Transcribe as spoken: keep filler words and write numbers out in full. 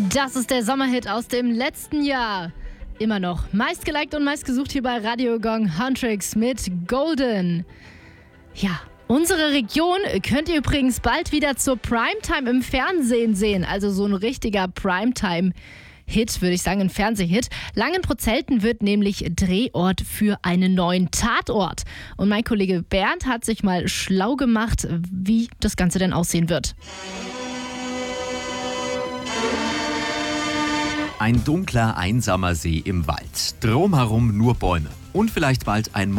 Das ist der Sommerhit aus dem letzten Jahr. Immer noch meistgeliked und meistgesucht hier bei Radio Gong, Huntrix mit Golden. Ja, unsere Region könnt ihr übrigens bald wieder zur Primetime im Fernsehen sehen. Also so ein richtiger Primetime-Hit, würde ich sagen, ein Fernsehhit. Langenprozellten wird nämlich Drehort für einen neuen Tatort. Und mein Kollege Bernd hat sich mal schlau gemacht, wie das Ganze denn aussehen wird. Ein dunkler, einsamer See im Wald. Drumherum nur Bäume. Und vielleicht bald ein